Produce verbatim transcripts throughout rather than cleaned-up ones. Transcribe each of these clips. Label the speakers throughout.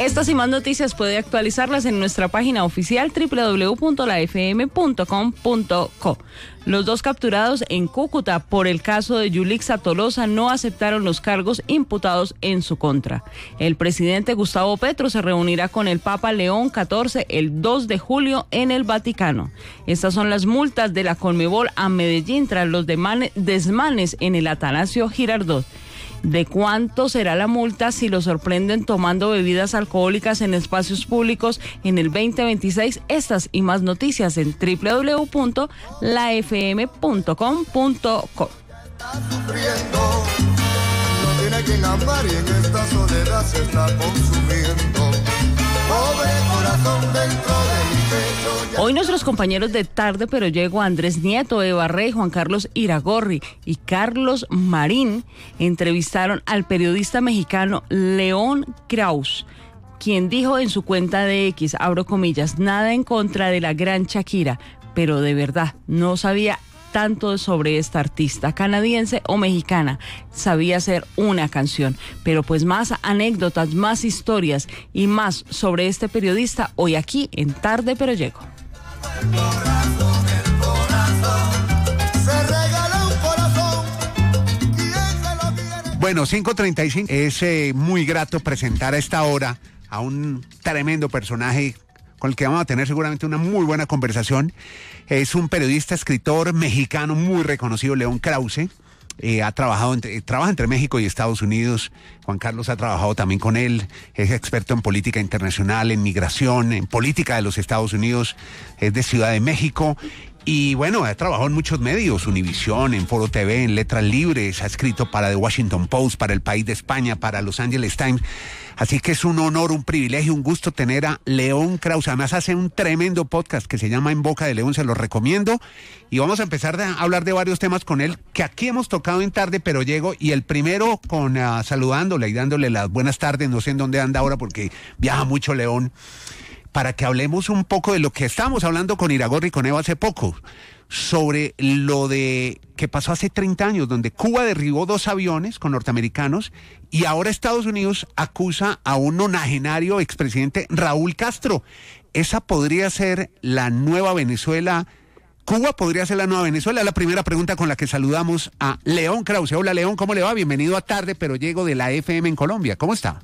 Speaker 1: Estas y más noticias puede actualizarlas en nuestra página oficial doble u doble u doble u punto la f m punto com punto co. Los dos capturados en Cúcuta por el caso de Yulixa Tolosa no aceptaron los cargos imputados en su contra. El presidente Gustavo Petro se reunirá con el Papa León catorce el dos de julio en el Vaticano. Estas son las multas de la Conmebol a Medellín tras los desmanes en el Atanasio Girardot. ¿De cuánto será la multa si lo sorprenden tomando bebidas alcohólicas en espacios públicos en el veinte veintiséis? Estas y más noticias en doble u doble u doble u punto la f m punto com punto co.
Speaker 2: No tiene quien amar y en esta soledad se está consumiendo. Pobre corazón dentro de mi pecho.
Speaker 1: Hoy nuestros compañeros de Tarde Pero Llego, Andrés Nieto, Eva Rey, Juan Carlos Iragorri y Carlos Marín, entrevistaron al periodista mexicano León Krause, quien dijo en su cuenta de X, abro comillas, nada en contra de la gran Shakira, pero de verdad no sabía tanto sobre esta artista canadiense o mexicana, sabía hacer una canción, pero pues más anécdotas, más historias y más sobre este periodista hoy aquí en Tarde Pero Llego.
Speaker 2: El corazón, el corazón, se regala un corazón, ¿quién se lo tiene?
Speaker 3: Bueno, cinco treinta y cinco, es eh, muy grato presentar a esta hora a un tremendo personaje con el que vamos a tener seguramente una muy buena conversación. Es un periodista, escritor mexicano muy reconocido, León Krause. Eh, ha trabajado entre, trabaja entre México y Estados Unidos. Juan Carlos ha trabajado también con él. Es experto en política internacional, en migración, en política de los Estados Unidos. Es de Ciudad de México. Y bueno, ha trabajado en muchos medios, Univisión, en Foro T V, en Letras Libres, ha escrito para The Washington Post, para El País de España, para Los Angeles Times. Así que es un honor, un privilegio, un gusto tener a León Krause. Además hace un tremendo podcast que se llama En Boca de León, se lo recomiendo. Y vamos a empezar a hablar de varios temas con él, que aquí hemos tocado en Tarde Pero Llego. Y el primero con uh, saludándole y dándole las buenas tardes, no sé en dónde anda ahora porque viaja mucho León, para que hablemos un poco de lo que estábamos hablando con Iragorri y con Eva hace poco, sobre lo de que pasó hace treinta años, donde Cuba derribó dos aviones con norteamericanos y ahora Estados Unidos acusa a un nonagenario expresidente Raúl Castro. ¿Esa podría ser la nueva Venezuela? ¿Cuba podría ser la nueva Venezuela? Es la primera pregunta con la que saludamos a León Krause. Hola León, ¿cómo le va? Bienvenido a Tarde Pero Llego de la F M en Colombia. ¿Cómo está?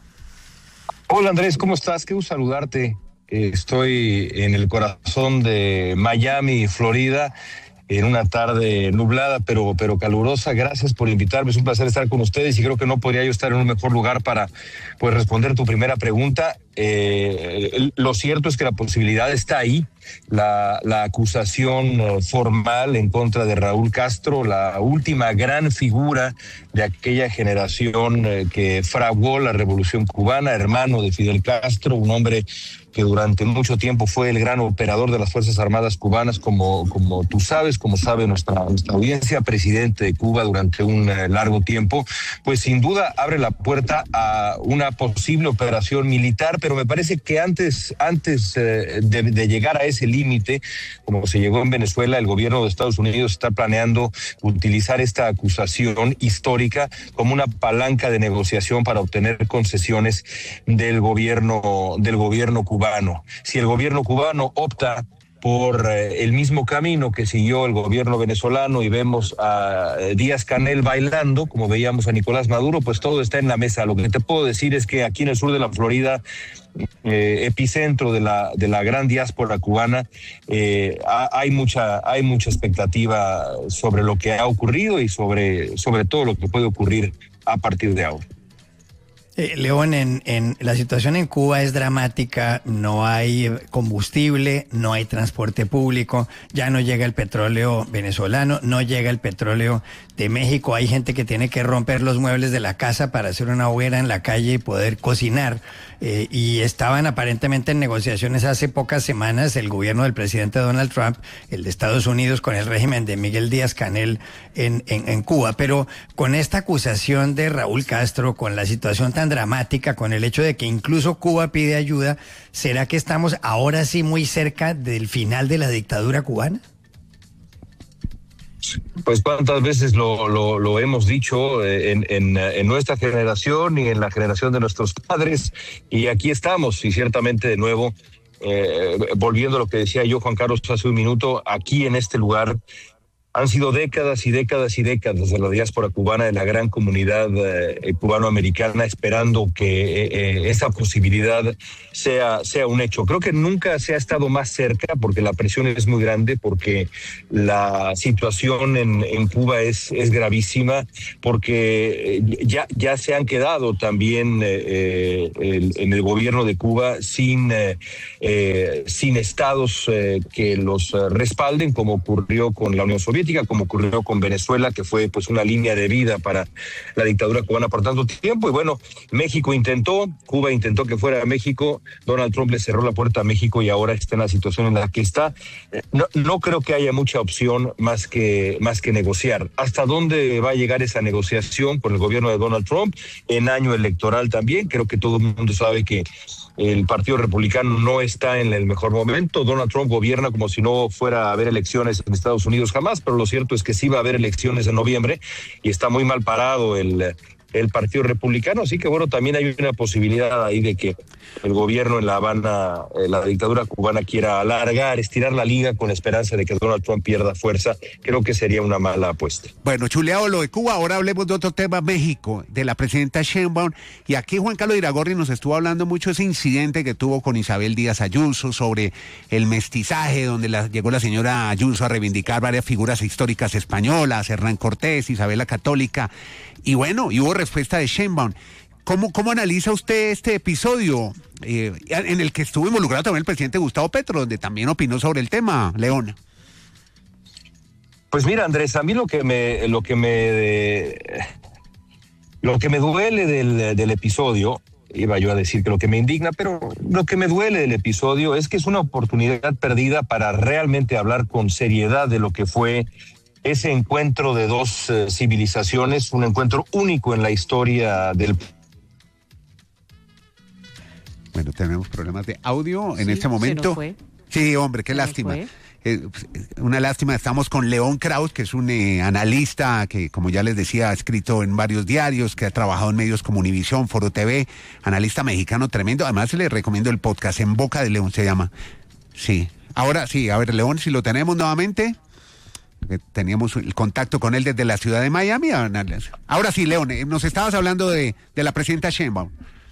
Speaker 4: Hola Andrés, ¿cómo estás? Qué gusto saludarte. Eh, estoy en el corazón de Miami, Florida, en una tarde nublada pero, pero calurosa. Gracias por invitarme, es un placer estar con ustedes y creo que no podría yo estar en un mejor lugar para pues, responder tu primera pregunta. Eh, lo cierto es que la posibilidad está ahí, la, la acusación uh, formal en contra de Raúl Castro, la última gran figura de aquella generación uh, que fraguó la Revolución Cubana, hermano de Fidel Castro, un hombre que durante mucho tiempo fue el gran operador de las Fuerzas Armadas cubanas, como, como tú sabes, como sabe nuestra, nuestra audiencia, presidente de Cuba durante un uh, largo tiempo, pues sin duda abre la puerta a una posible operación militar, pero me parece que antes, antes eh, de, de llegar a ese límite, como se llegó en Venezuela, el gobierno de Estados Unidos está planeando utilizar esta acusación histórica como una palanca de negociación para obtener concesiones del gobierno, del gobierno cubano. Si el gobierno cubano opta por eh, el mismo camino que siguió el gobierno venezolano y vemos a eh, Díaz-Canel bailando, como veíamos a Nicolás Maduro, pues todo está en la mesa. Lo que te puedo decir es que aquí en el sur de la Florida, eh, epicentro de la de la gran diáspora cubana, eh, ha, hay mucha hay mucha expectativa sobre lo que ha ocurrido y sobre sobre todo lo que puede ocurrir a partir de ahora.
Speaker 5: Eh, León, en, en la situación en Cuba es dramática, no hay combustible, no hay transporte público, ya no llega el petróleo venezolano, no llega el petróleo de México, hay gente que tiene que romper los muebles de la casa para hacer una hoguera en la calle y poder cocinar, eh, y estaban aparentemente en negociaciones hace pocas semanas el gobierno del presidente Donald Trump, el de Estados Unidos, con el régimen de Miguel Díaz-Canel en, en, en Cuba, pero con esta acusación de Raúl Castro, con la situación tan dramática, con el hecho de que incluso Cuba pide ayuda, ¿será que estamos ahora sí muy cerca del final de la dictadura cubana?
Speaker 4: Pues cuántas veces lo, lo, lo hemos dicho en, en, en nuestra generación y en la generación de nuestros padres, y aquí estamos, y ciertamente de nuevo, eh, volviendo a lo que decía yo, Juan Carlos, hace un minuto, aquí en este lugar han sido décadas y décadas y décadas de la diáspora cubana, de la gran comunidad eh, cubanoamericana, esperando que eh, esa posibilidad sea, sea un hecho. Creo que nunca se ha estado más cerca, porque la presión es muy grande, porque la situación en, en Cuba es, es gravísima, porque ya, ya se han quedado también eh, el, en el gobierno de Cuba sin, eh, eh, sin estados eh, que los respalden, como ocurrió con la Unión Soviética, como ocurrió con Venezuela, que fue pues una línea de vida para la dictadura cubana por tanto tiempo. Y bueno, México intentó, Cuba intentó que fuera a México, Donald Trump le cerró la puerta a México y ahora está en la situación en la que está. No, no creo que haya mucha opción más que, más que negociar. ¿Hasta dónde va a llegar esa negociación con el gobierno de Donald Trump en año electoral también? Creo que todo el mundo sabe que el Partido Republicano no está en el mejor momento. Donald Trump gobierna como si no fuera a haber elecciones en Estados Unidos jamás, pero lo cierto es que sí va a haber elecciones en noviembre y está muy mal parado el, el Partido Republicano, así que bueno, también hay una posibilidad ahí de que el gobierno en La Habana, eh, la dictadura cubana, quiera alargar, estirar la liga con esperanza de que Donald Trump pierda fuerza. Creo que sería una mala apuesta.
Speaker 3: Bueno, chuleado lo de Cuba, ahora hablemos de otro tema, México, de la presidenta Sheinbaum, y aquí Juan Carlos Iragorri nos estuvo hablando mucho de ese incidente que tuvo con Isabel Díaz Ayuso sobre el mestizaje, donde la, llegó la señora Ayuso a reivindicar varias figuras históricas españolas, Hernán Cortés, Isabel la Católica, y bueno, y hubo respuesta de Sheinbaum. ¿Cómo, ¿Cómo analiza usted este episodio eh, en el que estuvo involucrado también el presidente Gustavo Petro, donde también opinó sobre el tema, León?
Speaker 4: Pues mira, Andrés, a mí lo que me lo que me lo que me duele del, del episodio, iba yo a decir que lo que me indigna, pero lo que me duele del episodio es que es una oportunidad perdida para realmente hablar con seriedad de lo que fue ese encuentro de dos eh, civilizaciones, un encuentro único en la historia del...
Speaker 3: Bueno, tenemos problemas de audio en
Speaker 1: Sí,
Speaker 3: este momento.
Speaker 1: se nos fue.
Speaker 3: Sí, hombre, qué
Speaker 1: Se nos
Speaker 3: lástima.
Speaker 1: fue.
Speaker 3: Eh, una lástima, estamos con León Krauss, que es un eh, analista que, como ya les decía, ha escrito en varios diarios, que ha trabajado en medios como Univisión, Foro T V, analista mexicano tremendo. Además, le recomiendo el podcast En Boca de León, se llama. Sí. Ahora sí, a ver, León, si lo tenemos nuevamente. Teníamos el contacto con él desde la ciudad de Miami. Ahora sí, León, eh, nos estabas hablando de, de la presidenta Sheinbaum.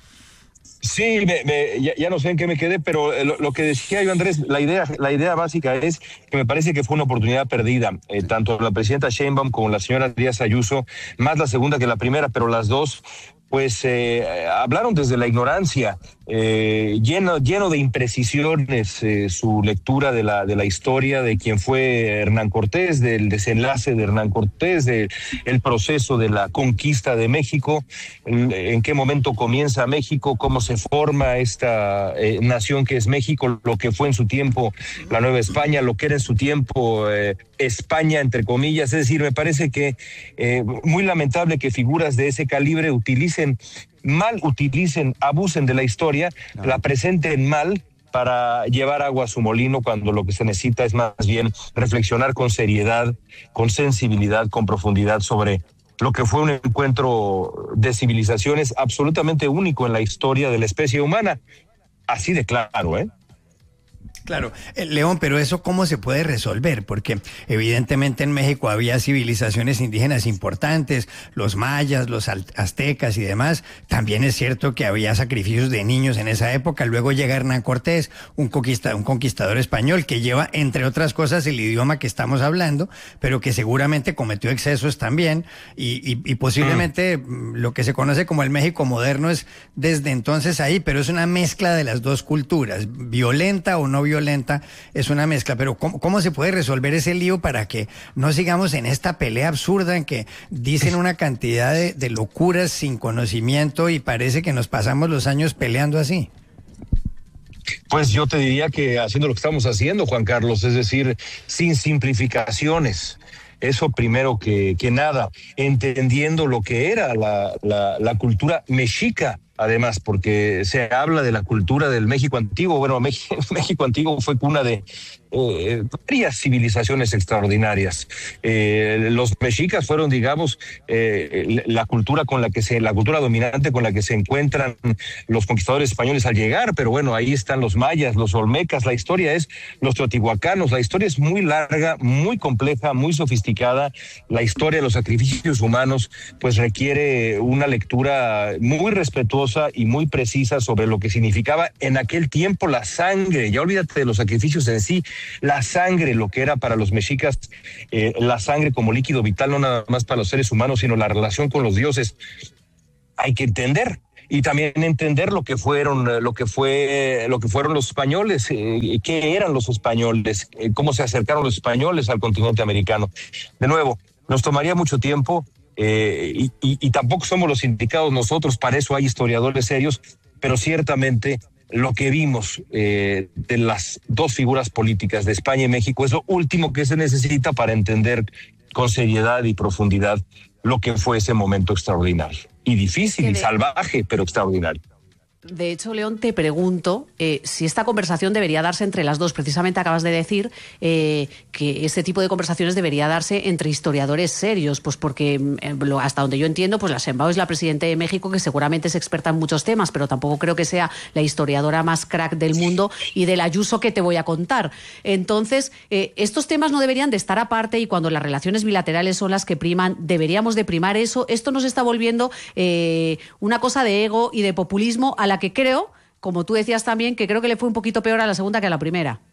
Speaker 4: Sí, me, me, ya, ya no sé en qué me quedé, pero lo, lo que decía yo, Andrés, la idea, la idea básica es que me parece que fue una oportunidad perdida, eh, tanto la presidenta Sheinbaum como la señora Díaz Ayuso, más la segunda que la primera, pero las dos pues eh, hablaron desde la ignorancia, eh, lleno, lleno de imprecisiones, eh, su lectura de la, de la historia de quién fue Hernán Cortés, del desenlace de Hernán Cortés, del proceso de la conquista de México, en, en qué momento comienza México, cómo se forma esta eh, nación que es México, lo que fue en su tiempo la Nueva España, lo que era en su tiempo eh, España, entre comillas. Es decir, me parece que eh, muy lamentable que figuras de ese calibre utilicen mal, utilicen, abusen de la historia, no. la presenten mal para llevar agua a su molino, cuando lo que se necesita es más bien reflexionar con seriedad, con sensibilidad, con profundidad sobre lo que fue un encuentro de civilizaciones absolutamente único en la historia de la especie humana. Así de claro, ¿eh?
Speaker 5: Claro, eh, León, pero eso ¿cómo se puede resolver? Porque evidentemente en México había civilizaciones indígenas importantes, los mayas, los aztecas y demás. También es cierto que había sacrificios de niños en esa época. Luego llega Hernán Cortés, un conquistador, un conquistador español que lleva, entre otras cosas, el idioma que estamos hablando, pero que seguramente cometió excesos también. Y, y, y posiblemente mm. lo que se conoce como el México moderno es desde entonces ahí, pero es una mezcla de las dos culturas, violenta o no violenta. violenta, es una mezcla, pero ¿cómo, ¿cómo se puede resolver ese lío para que no sigamos en esta pelea absurda en que dicen una cantidad de, de locuras sin conocimiento y parece que nos pasamos los años peleando así?
Speaker 4: Pues yo te diría que haciendo lo que estamos haciendo, Juan Carlos, es decir, sin simplificaciones. Eso primero que, que nada, entendiendo lo que era la, la, la cultura mexica además, porque se habla de la cultura del México antiguo. Bueno, México, México antiguo fue cuna de eh, varias civilizaciones extraordinarias. Eh, los mexicas fueron, digamos, eh, la cultura con la que se, la cultura dominante con la que se encuentran los conquistadores españoles al llegar, pero bueno, ahí están los mayas, los olmecas, la historia es los teotihuacanos, la historia es muy larga, muy compleja, muy sofisticada. La historia de los sacrificios humanos pues requiere una lectura muy respetuosa y muy precisa sobre lo que significaba en aquel tiempo la sangre. Ya olvídate de los sacrificios en sí, la sangre, lo que era para los mexicas eh, la sangre como líquido vital, no nada más para los seres humanos, sino la relación con los dioses. Hay que entender. Y también entender lo que fueron, lo que fue, lo que fueron los españoles, eh, qué eran los españoles, eh, cómo se acercaron los españoles al continente americano. De nuevo, nos tomaría mucho tiempo eh, y, y, y tampoco somos los indicados nosotros, para eso hay historiadores serios, pero ciertamente lo que vimos eh, de las dos figuras políticas de España y México es lo último que se necesita para entender con seriedad y profundidad lo que fue ese momento extraordinario. Y difícil y salvaje, pero extraordinario.
Speaker 6: De hecho, León, te pregunto eh, si esta conversación debería darse entre las dos. Precisamente acabas de decir eh, que este tipo de conversaciones debería darse entre historiadores serios, pues porque eh, hasta donde yo entiendo, pues la Sheinbaum es la presidenta de México, que seguramente es experta en muchos temas, pero tampoco creo que sea la historiadora más crack del mundo, y del Ayuso que te voy a contar. Entonces, eh, estos temas no deberían de estar aparte, y cuando las relaciones bilaterales son las que priman, deberíamos de primar eso. Esto nos está volviendo eh, una cosa de ego y de populismo, a la que creo, como tú decías también, que creo que le fue un poquito peor a la segunda que a la primera.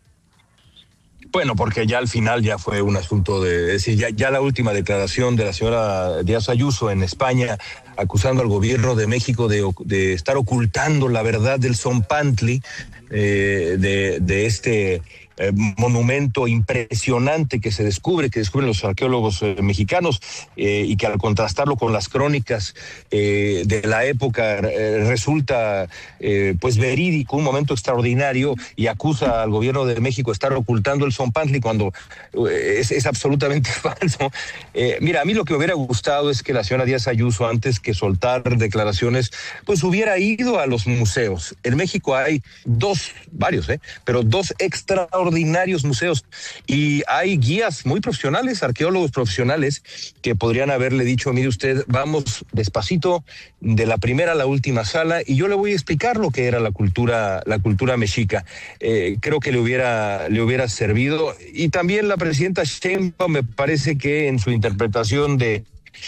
Speaker 4: Bueno, porque ya al final ya fue un asunto de... Es decir, ya, ya la última declaración de la señora Díaz Ayuso en España, acusando al gobierno de México de, de estar ocultando la verdad del Zompantli, eh, de, de este... Eh, monumento impresionante que se descubre, que descubren los arqueólogos eh, mexicanos, eh, y que al contrastarlo con las crónicas eh, de la época eh, resulta eh, pues verídico, un momento extraordinario, y acusa al gobierno de México de estar ocultando el Zompantli cuando eh, es, es absolutamente falso. Eh, mira, a mí lo que me hubiera gustado es que la señora Díaz Ayuso, antes que soltar declaraciones, pues hubiera ido a los museos. En México hay dos, varios, eh, pero dos extraordinarios ordinarios museos, y hay guías muy profesionales, arqueólogos profesionales, que podrían haberle dicho: mire usted, vamos despacito de la primera a la última sala y yo le voy a explicar lo que era la cultura, la cultura mexica. Eh, creo que le hubiera, le hubiera servido. Y también la presidenta Sheinbaum, me parece que en su interpretación de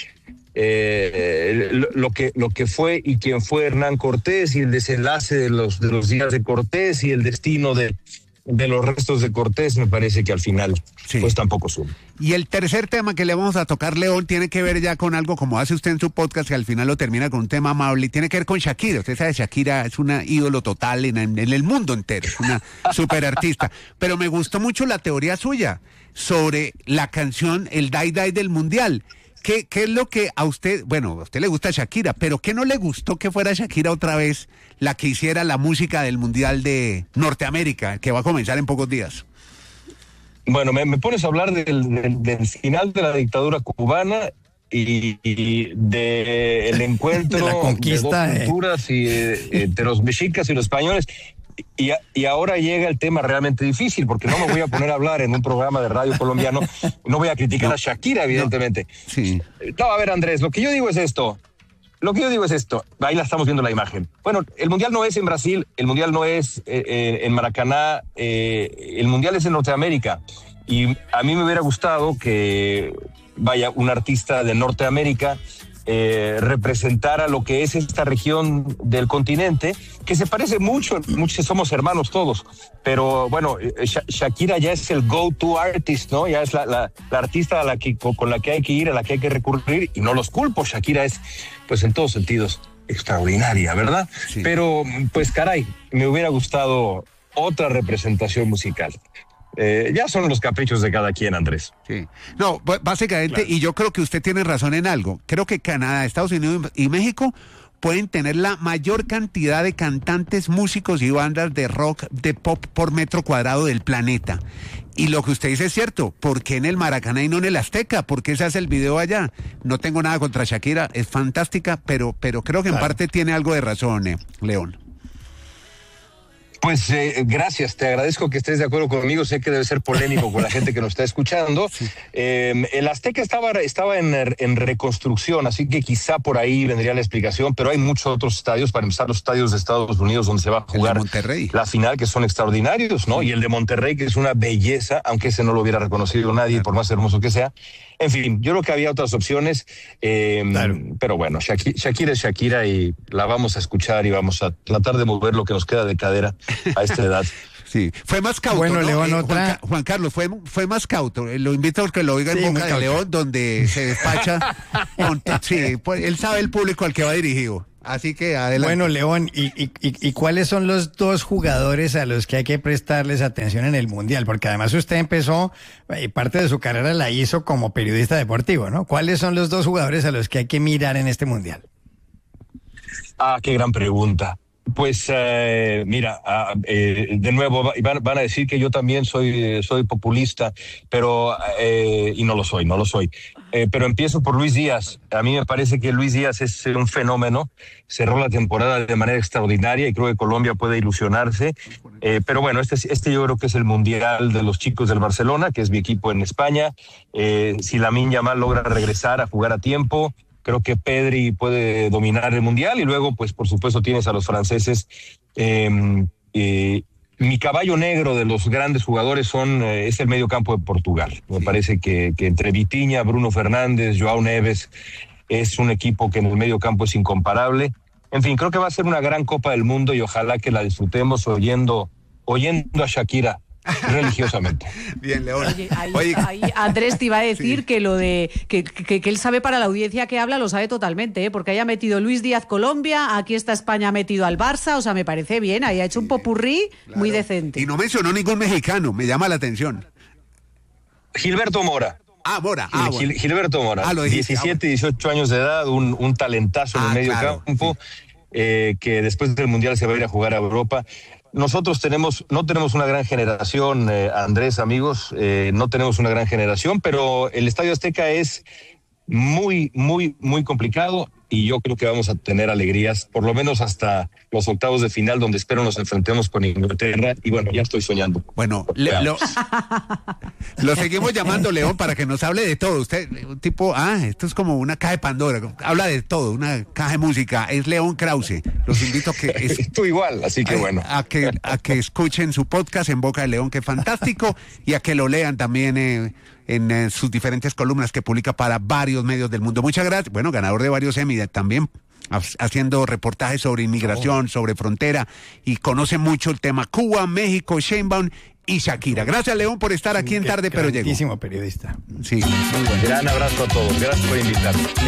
Speaker 4: Eh, lo, lo que lo que fue y quién fue Hernán Cortés, y el desenlace de los de los días de Cortés y el destino de de los restos de Cortés, me parece que al final sí, pues tampoco suma.
Speaker 3: Y el tercer tema que le vamos a tocar, León, tiene que ver ya con algo como hace usted en su podcast, que al final lo termina con un tema amable, y tiene que ver con Shakira. Usted sabe, Shakira es una ídolo total en, en el mundo entero, es una super artista. Pero me gustó mucho la teoría suya sobre la canción El Dai Dai del Mundial. ¿Qué, ¿Qué es lo que a usted, bueno, a usted le gusta Shakira, pero qué no le gustó que fuera Shakira otra vez la que hiciera la música del Mundial de Norteamérica, que va a comenzar en pocos días?
Speaker 4: Bueno, me, me pones a hablar del, del, del final de la dictadura cubana y, y de el encuentro
Speaker 5: de la conquista
Speaker 4: de dos culturas, eh. y, eh, entre los mexicas y los españoles. Y, y ahora llega el tema realmente difícil, porque no me voy a poner a hablar en un programa de radio colombiano, no voy a criticar no, a Shakira, evidentemente.
Speaker 3: No, sí.
Speaker 4: No, a ver, Andrés, lo que yo digo es esto. Lo que yo digo es esto. Ahí la estamos viendo la imagen. Bueno, el Mundial no es en Brasil, el Mundial no es eh, eh, en Maracaná, eh, el Mundial es en Norteamérica. Y a mí me hubiera gustado que, vaya, un artista de Norteamérica Eh, representara lo que es esta región del continente, que se parece mucho, muchos somos hermanos todos, pero bueno, Sha- Shakira ya es el go-to artist, ¿no? Ya es la, la, la artista a la que, con la que hay que ir, a la que hay que recurrir, y no los culpo. Shakira es, pues en todos sentidos, extraordinaria, ¿verdad? Sí. Pero, pues caray, me hubiera gustado otra representación musical. Eh, ya son los caprichos de cada quien, Andrés.
Speaker 3: Sí. No, básicamente, claro. Y yo creo que usted tiene razón en algo. Creo que Canadá, Estados Unidos y México pueden tener la mayor cantidad de cantantes, músicos y bandas de rock, de pop por metro cuadrado del planeta. Y lo que usted dice es cierto, ¿por qué en el Maracaná y no en el Azteca? ¿Por qué se hace el video allá? No tengo nada contra Shakira, es fantástica, pero, pero creo que en
Speaker 5: Claro.
Speaker 3: parte tiene algo de razón, eh, León.
Speaker 4: Pues eh, gracias, te agradezco que estés de acuerdo conmigo, sé que debe ser polémico con la gente que nos está escuchando. Eh, el Azteca estaba, estaba en, en reconstrucción, así que quizá por ahí vendría la explicación, pero hay muchos otros estadios, para empezar los estadios de Estados Unidos donde se va a
Speaker 3: El de
Speaker 4: jugar
Speaker 3: Monterrey.
Speaker 4: la final, que son extraordinarios, ¿no? Y el de Monterrey, que es una belleza, aunque ese no lo hubiera reconocido nadie, por más hermoso que sea. En fin, yo creo que había otras opciones, eh,
Speaker 5: Claro.
Speaker 4: pero bueno, Shakira, Shakira es Shakira y la vamos a escuchar y vamos a tratar de mover lo que nos queda de cadera a esta edad.
Speaker 3: Sí, fue más cauto,
Speaker 5: Bueno,
Speaker 3: ¿no?
Speaker 5: León,
Speaker 3: Eh,
Speaker 5: otra-
Speaker 3: Juan, Ca- Juan Carlos, fue, fue más cauto. Eh, Lo invito a que lo oiga en
Speaker 5: Sí,
Speaker 3: Boca
Speaker 5: muy
Speaker 3: de
Speaker 5: cauto.
Speaker 3: León, donde se despacha. con to- sí, pues, él sabe el público al que va dirigido. Así que adelante.
Speaker 5: Bueno, León, ¿y, y, y, y cuáles son los dos jugadores a los que hay que prestarles atención en el Mundial? Porque además usted empezó, y parte de su carrera la hizo como periodista deportivo, ¿no? ¿Cuáles son los dos jugadores a los que hay que mirar en este Mundial?
Speaker 4: Ah, qué gran pregunta. Pues eh, mira, ah, eh, de nuevo va- van, van a decir que yo también soy, eh, soy populista, pero eh, y no lo soy, no lo soy. Eh, pero empiezo por Luis Díaz. A mí me parece que Luis Díaz es un fenómeno. Cerró la temporada de manera extraordinaria y creo que Colombia puede ilusionarse. Eh, pero bueno, este, es- este yo creo que es el mundial de los chicos del Barcelona, que es mi equipo en España. Eh, si Lamine Yamal logra regresar a jugar a tiempo, creo que Pedri puede dominar el mundial y luego, pues, por supuesto, tienes a los franceses. Eh, eh, mi caballo negro de los grandes jugadores son eh, es el medio campo de Portugal. Me parece que, que entre Vitinha, Bruno Fernández, Joao Neves, es un equipo que en el medio campo es incomparable. En fin, creo que va a ser una gran Copa del Mundo y ojalá que la disfrutemos oyendo, oyendo a Shakira religiosamente.
Speaker 3: Bien, León.
Speaker 6: Oye, ahí,
Speaker 3: Oye,
Speaker 6: ahí Andrés te iba a decir
Speaker 3: Sí.
Speaker 6: que lo de que, que, que él sabe para la audiencia que habla, lo sabe totalmente, ¿eh? Porque haya metido Luis Díaz Colombia, aquí está España ha metido al Barça, o sea, me parece bien, ahí ha hecho un popurrí muy decente.
Speaker 3: y no mencionó ningún mexicano, me llama la atención.
Speaker 4: Gilberto Mora.
Speaker 3: Ah, Mora. Ah,
Speaker 4: Gil-
Speaker 3: bueno.
Speaker 4: Gilberto Mora,
Speaker 3: Ah, lo dijiste,
Speaker 4: diecisiete,
Speaker 3: ah,
Speaker 4: dieciocho años de edad, un, un talentazo en
Speaker 3: Ah,
Speaker 4: el medio
Speaker 3: claro,
Speaker 4: campo, eh, que después del Mundial se va a ir a jugar a Europa. Nosotros tenemos, no tenemos una gran generación, eh, Andrés, amigos, eh, no tenemos una gran generación, pero el Estadio Azteca es muy, muy, muy complicado y yo creo que vamos a tener alegrías, por lo menos hasta los octavos de final, donde espero nos enfrentemos con Inglaterra. Y bueno, ya estoy soñando.
Speaker 3: Bueno, le- lo, lo seguimos llamando, León, para que nos hable de todo. Usted, un tipo, ah, esto es como una caja de Pandora. Habla de todo, una caja de música. Es León Krause. Los invito a que... es-
Speaker 4: Tú igual, así que
Speaker 3: a-
Speaker 4: bueno.
Speaker 3: A que, a que escuchen su podcast en Boca de León, que es fantástico, y a que lo lean también eh, en eh, sus diferentes columnas que publica para varios medios del mundo. Muchas gracias. Bueno, ganador de varios Emmy también, ha- haciendo reportajes sobre inmigración, sobre frontera, y conoce mucho el tema Cuba, México, Sheinbaum y Shakira. Gracias, León, por estar aquí en Tarde, pero llegó.
Speaker 5: Grandísimo periodista.
Speaker 3: Sí.
Speaker 4: Gran abrazo a todos. Gracias por invitarme.